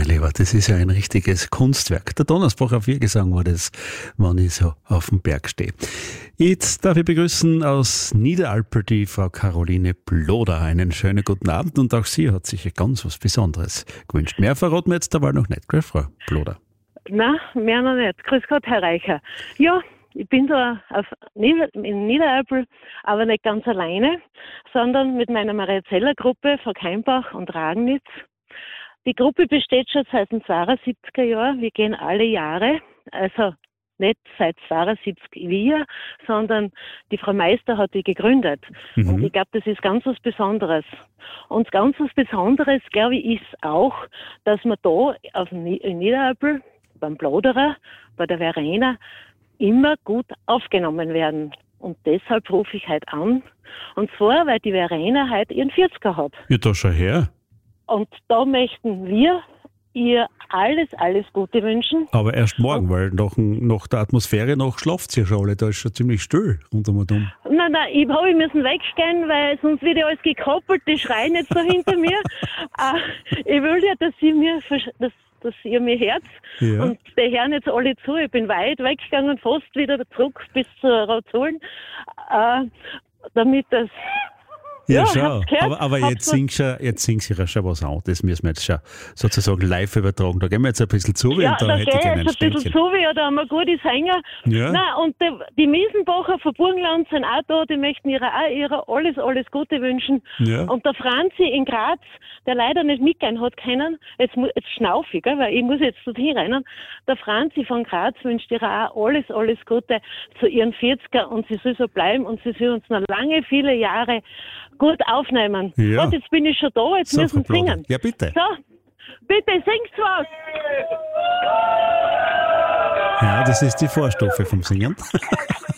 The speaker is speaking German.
lieber, das ist ja ein richtiges Kunstwerk. Der Donnersbacher Viergesang war das, wenn ich so auf dem Berg stehe. Jetzt darf ich begrüßen aus Niederalper die Frau Caroline Ploder. Einen schönen guten Abend und auch sie hat sich ganz was Besonderes gewünscht. Mehr verraten wir jetzt dabei noch nicht, gell, Frau Ploder? Nein, mehr noch nicht. Grüß Gott, Herr Reicher. Ja, ich bin da in Niederalper, aber nicht ganz alleine, sondern mit meiner Mariazeller-Gruppe von Keimbach und Ragnitz. Die Gruppe besteht schon seit den 72er Jahren. Wir gehen alle Jahre, also nicht seit 72 wir, sondern die Frau Meister hat die gegründet. Und ich glaube, das ist ganz was Besonderes. Und ganz was Besonderes, glaube ich, ist auch, dass wir da in Niederalper, beim Ploderer, bei der Verena, immer gut aufgenommen werden. Und deshalb rufe ich heute an. Und zwar, weil die Verena heute ihren 40er hat. Ja, da schon her. Und da möchten wir ihr alles Gute wünschen. Aber erst morgen, weil nach der Atmosphäre nach schlaft sie ja schon alle. Da ist schon ziemlich still rund um und um. Nein, ich müssen weggehen, weil sonst wird ja alles gekoppelt. Die schreien jetzt da hinter mir. Ich will ja, dass ihr mir hört. Ja. Und die hören jetzt alle zu. Ich bin weit weggegangen, fast wieder zurück bis zur Razolen, damit das... Ja, schau. Aber jetzt singst du ja schon was an. Das müssen wir jetzt schon sozusagen live übertragen. Da gehen wir jetzt ein bisschen zu, ja, und da hätte ich gerne ein Ständchen. Ja, da gehe ich jetzt ein bisschen zu, da haben wir gute Sänger. Ja. Nein, und die Miesenbacher von Burgenland sind auch da, die möchten ihrer alles Gute wünschen. Ja. Und der Franzi in Graz, der leider nicht mitgehen hat können, jetzt schnaufe ich, gell, weil ich muss jetzt dorthin rennen. Der Franzi von Graz wünscht ihrer auch alles Gute zu ihren 40er und sie soll so bleiben und sie soll uns noch lange, viele Jahre gut aufnehmen. Ja. Warte, jetzt bin ich schon da, jetzt müssen wir singen. Ja, bitte. So, bitte singst was. Ja, das ist die Vorstufe vom Singen.